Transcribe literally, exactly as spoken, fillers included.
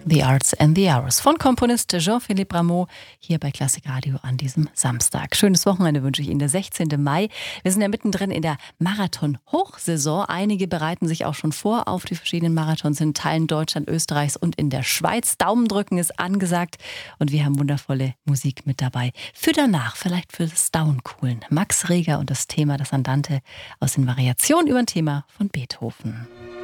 The Arts and the Hours von Komponist Jean-Philippe Rameau hier bei Klassik Radio an diesem Samstag. Schönes Wochenende wünsche ich Ihnen, der sechzehnten Mai. Wir sind ja mittendrin in der Marathon-Hochsaison. Einige bereiten sich auch schon vor auf die verschiedenen Marathons in Teilen Deutschland, Österreichs und in der Schweiz. Daumen drücken ist angesagt und wir haben wundervolle Musik mit dabei. Für danach, vielleicht für das Down-Coolen. Max Reger und das Thema, das Andante aus den Variationen über ein Thema von Beethoven.